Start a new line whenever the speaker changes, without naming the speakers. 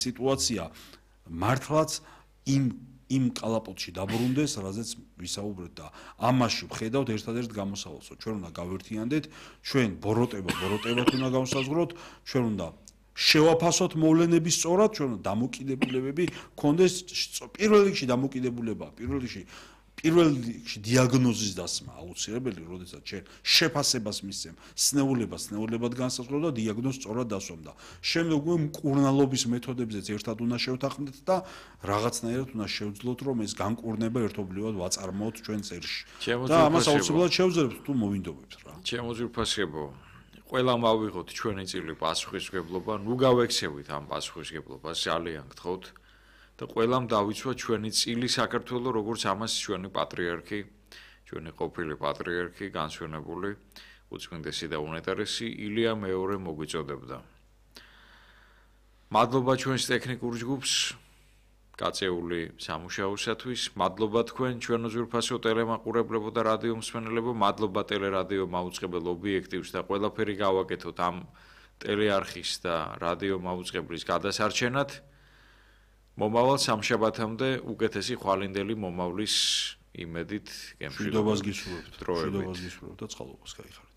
სიტუაცია მართლაც იმ კალაპოტში დაბრუნდეს, რაზეც ვისაუბრეთ და ამაში ვხედავთ ერთადერთ გამოსავალს, ჩვენ უნდა გავერთიანდეთ, ჩვენ ბოროტებად უნდა გავსაზღვროთ, ჩვენ უნდა შევაფასოთ მოვლენები სწორად, ჩვენ უნდა დამოკიდებულებები გქონდეს, პირველ რიგში დამოკიდებულება, პირველ რიგში დიაგნოზის დასმა აუცილებელი, როდესაც ჩვენ შეფასებას მისცემ სნეულებად განსაზღვროთ და დიაგნოზს სწორად დასვამ და შემდეგ მკურნალობის მეთოდებზეც ერთად უნდა შევთანხმდეთ და რაღაცნაირად უნდა შევძლოთ, რომ ეს განკურნება ერთობლივად ვაწარმოოთ ჩვენ წერში. და ამას აუცილებლად შევძლებთ თუ მოვინდობებთ რა.
ჩემო ძვირფასებო, ყველამ ავიღოთ ჩვენი წილი პასუხისმგებლობა, ნუ გავექცევით ამ პასუხისმგებლობას, ძალიან გთხოვთ. და ყველამ დავიცვა ჩვენი წილი საქართველოს, როგორც ამას ჩვენი პატრიარქი, ჩვენი ყოფილი პატრიარქი, განსვენებული უწმინდესი და უნეტარესი ილია მეორე მოგვიწოდებდა. მადლობა ჩვენს ტექნიკურ ჯგუფს, გაწეული სამუშაოსათვის, მადლობა თქვენ ჩვენო ძვირფასო ტელემაყურებლებო და რადიო მსმენელებო, მადლობა ტელერადიო მაუწყებელ ობიექტივს და ყველაფერი გავაკეთოთ ამ ტელეარხის და რადიო მაუწყებლის გადასარჩენად. მომავალ სამშაბათამდე უკეთესი ხვალინდელი მომავლის იმედით გემშვიდობას
გისურვებთ და წყალობას გაიხაროთ.